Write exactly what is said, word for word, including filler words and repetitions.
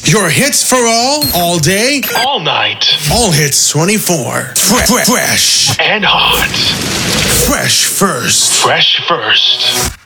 Your hits for all, all day, all night. All hits twenty-four. Fresh, fresh and hot. Fresh first. Fresh first.